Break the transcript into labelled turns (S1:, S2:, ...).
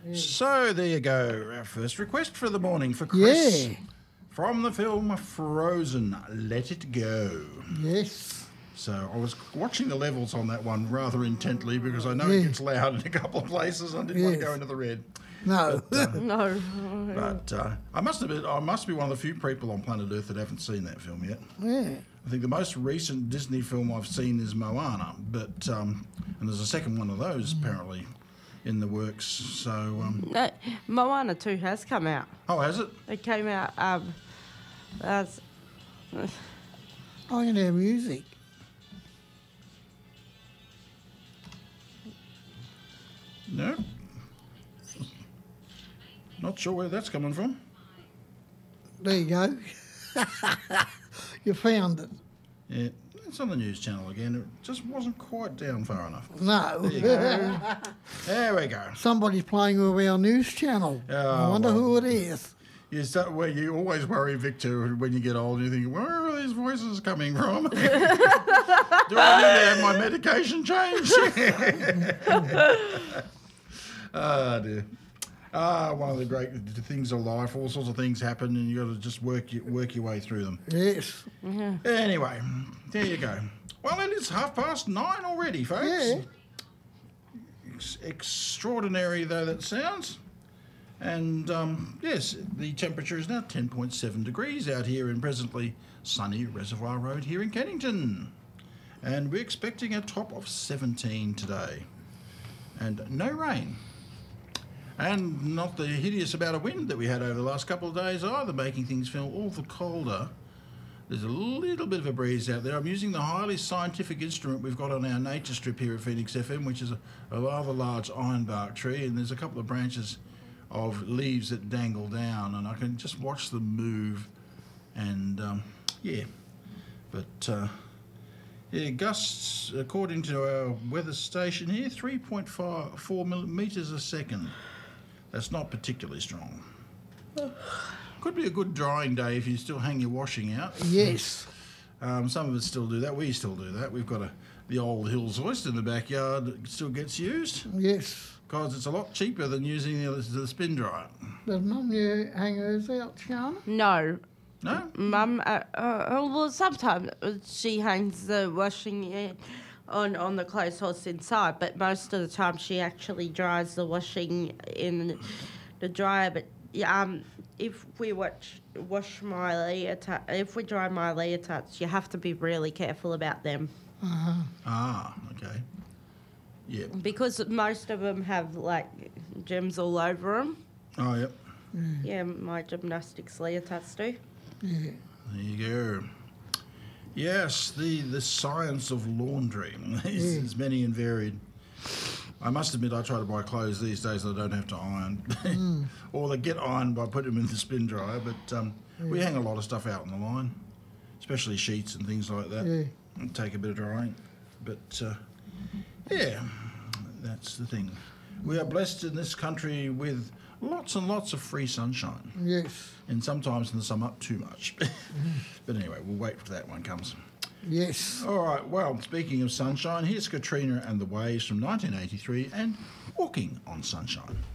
S1: So there you go. Our first request for the morning for Chris.
S2: Yeah.
S1: From the film Frozen, Let It Go.
S2: Yes.
S1: So I was watching the levels on that one rather intently because I know it gets loud in a couple of places. I didn't want to go into the red.
S2: No.
S3: No.
S1: But I must admit, I must be one of the few people on planet Earth that haven't seen that film yet.
S2: Yeah.
S1: I think the most recent Disney film I've seen is Moana, but and there's a second one of those apparently in the works. So
S3: No, Moana 2 has come out.
S1: oh, has it?
S3: It came out. That's
S2: I can hear music.
S1: No. Not sure where that's coming from.
S2: There you go. You found it.
S1: Yeah, it's on the news channel again. It just wasn't quite down far enough.
S2: No.
S1: There you go. There we go.
S2: Somebody's playing with our news channel. I
S1: Oh,
S2: wonder
S1: well.
S2: who it is.
S1: Is that where you always worry, Victor, when you get old? You think, where are these voices coming from? Do I need to have my medication changed? Oh, dear. One of the great things of life. All sorts of things happen, and you got to just work your way through them.
S2: Yes.
S1: Anyway, there you go. Well, it is 9:30 already, folks.
S2: Yeah.
S1: Extraordinary though that sounds. And yes, the temperature is now 10.7 degrees out here in presently sunny Reservoir Road here in Kennington. And we're expecting a top of 17 today. And no rain. And not the hideous amount of wind that we had over the last couple of days either, making things feel all the colder. There's a little bit of a breeze out there. I'm using the highly scientific instrument we've got on our nature strip here at Phoenix FM, which is a rather large ironbark tree, and there's a couple of branches of leaves that dangle down, and I can just watch them move. And yeah, but yeah, gusts, according to our weather station here, 3.4 millimetres a second. That's not particularly strong. Could be a good drying day if you still hang your washing out.
S2: Yes.
S1: Some of us still do that. We still do that. We've got the old Hills hoist in the backyard that still gets used
S2: Yes.
S1: because it's a lot cheaper than using the spin dryer.
S2: Does Mum hang hers out, Shana?
S3: no.
S1: No?
S3: Mum, well, sometimes she hangs the washing on the clothes horse inside, but most of the time she actually dries the washing in the dryer. But if we wash my leotards, if we dry my leotards, you have to be really careful about them
S1: Ah, okay. Yeah.
S3: because most of them have like gems all over them.
S1: Oh, yep.
S3: Yeah, my gymnastics leotards do.
S2: Yeah.
S1: There you go. Yes, the science of laundry is many and varied. I must admit, I try to buy clothes these days that I don't have to iron, or they get ironed by putting them in the spin dryer. But we hang a lot of stuff out on the line, especially sheets and things like that.
S2: Yeah.
S1: And take a bit of drying. But yeah, that's the thing. We are blessed in this country with lots and lots of free sunshine.
S2: Yes.
S1: And sometimes in the summer, too much. But anyway, we'll wait till that one comes.
S2: Yes.
S1: All right, well, speaking of sunshine, here's Katrina and the Waves from 1983 and Walking on Sunshine.